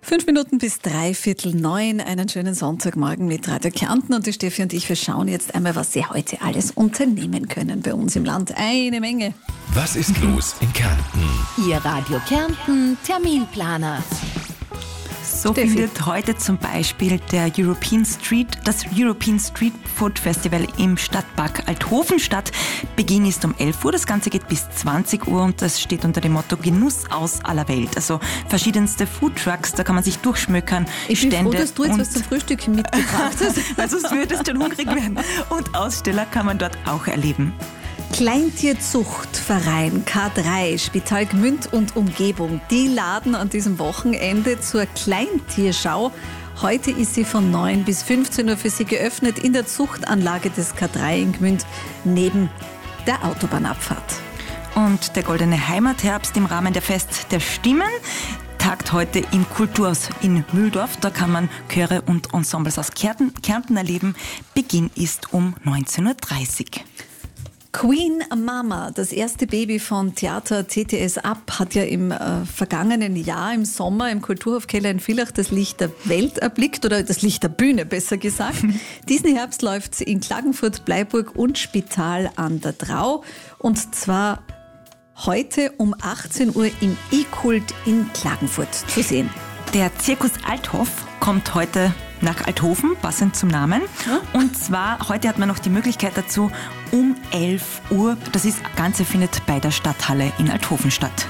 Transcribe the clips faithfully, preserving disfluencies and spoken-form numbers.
Fünf Minuten bis dreiviertel neun, einen schönen Sonntagmorgen mit Radio Kärnten, und die Steffi und ich, wir schauen jetzt einmal, was Sie heute alles unternehmen können bei uns im Land. Eine Menge. Was ist los in Kärnten? Ihr Radio Kärnten Terminplaner. So Steffi. findet heute zum Beispiel der European Street, das European Street Food Festival im Stadtpark Althofen statt. Beginn ist um elf Uhr, das Ganze geht bis zwanzig Uhr und das steht unter dem Motto Genuss aus aller Welt. Also verschiedenste Foodtrucks, da kann man sich durchschmökern. Ich bin Stände froh, dass du jetzt und was zum Frühstück mitgebracht hast. weil sonst würdest du schon hungrig werden. Und Aussteller kann man dort auch erleben. Kleintierzuchtverein K drei, Spital Gmünd und Umgebung, die laden an diesem Wochenende zur Kleintierschau. Heute ist sie von neun bis fünfzehn Uhr für Sie geöffnet in der Zuchtanlage des K drei in Gmünd neben der Autobahnabfahrt. Und der Goldene Heimatherbst im Rahmen der Fest der Stimmen tagt heute im Kulturhaus in Mühldorf. Da kann man Chöre und Ensembles aus Kärnten, Kärnten erleben. Beginn ist um neunzehn Uhr dreißig. Queen Mama, das erste Baby von Theater T T S Up, hat ja im äh, vergangenen Jahr im Sommer im Kulturhofkeller in Villach das Licht der Welt erblickt, oder das Licht der Bühne, besser gesagt. Diesen Herbst läuft es in Klagenfurt, Bleiburg und Spital an der Drau, und zwar heute um achtzehn Uhr im E-Kult in Klagenfurt zu sehen. Der Zirkus Althof kommt heute nach Althofen, passend zum Namen. Ja. Und zwar, heute hat man noch die Möglichkeit dazu, um elf Uhr. Das ist, Ganze findet bei der Stadthalle in Althofen statt.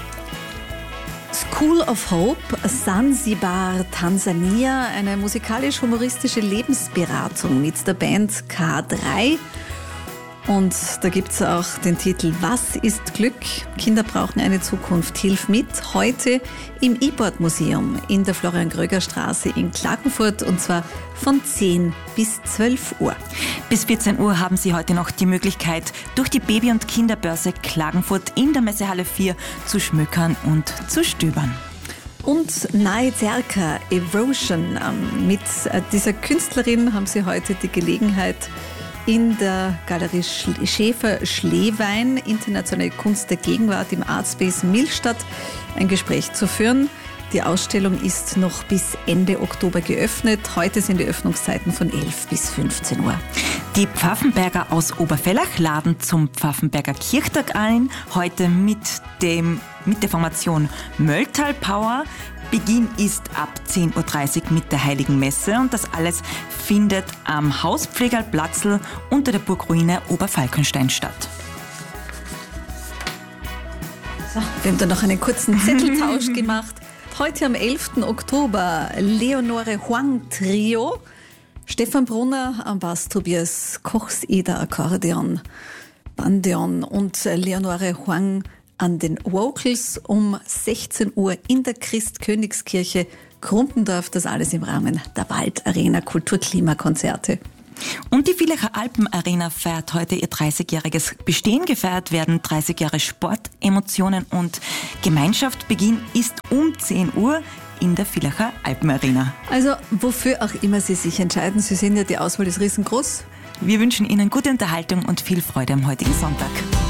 School of Hope, Zanzibar, Tansania, eine musikalisch-humoristische Lebensberatung mit der Band K drei. Und da gibt es auch den Titel Was ist Glück? Kinder brauchen eine Zukunft. Hilf mit. Heute im E-Board-Museum in der Florian-Gröger-Straße in Klagenfurt, und zwar von zehn bis zwölf Uhr. Bis vierzehn Uhr haben Sie heute noch die Möglichkeit, durch die Baby- und Kinderbörse Klagenfurt in der Messehalle vier zu schmökern und zu stöbern. Und Nae Zerka, Erosion. Mit dieser Künstlerin haben Sie heute die Gelegenheit, in der Galerie Schäfer-Schlewein, Internationale Kunst der Gegenwart im Artspace Millstatt, ein Gespräch zu führen. Die Ausstellung ist noch bis Ende Oktober geöffnet. Heute sind die Öffnungszeiten von elf bis fünfzehn Uhr. Die Pfaffenberger aus Obervellach laden zum Pfaffenberger Kirchtag ein. Heute mit, dem, mit der Formation Mölltal Power. Beginn ist ab zehn Uhr dreißig mit der Heiligen Messe, und das alles findet am Hauspflegerplatzl unter der Burgruine Oberfalkenstein statt. So, wir haben da noch einen kurzen Zetteltausch gemacht. Heute am elften Oktober Leonore Huang Trio, Stefan Brunner am Bass, Tobias Kochs-Eder Akkordeon, Bandeon und Leonore Huang an den Vocals um sechzehn Uhr in der Christkönigskirche Krumpendorf. Das alles im Rahmen der Waldarena Kulturklimakonzerte. Und die Villacher Alpenarena feiert heute ihr dreißigjähriges Bestehen. Gefeiert werden dreißig Jahre Sport, Emotionen und Gemeinschaft. Beginn ist um zehn Uhr in der Villacher Alpenarena. Also wofür auch immer Sie sich entscheiden, Sie sehen ja, die Auswahl ist riesengroß. Wir wünschen Ihnen gute Unterhaltung und viel Freude am heutigen Sonntag.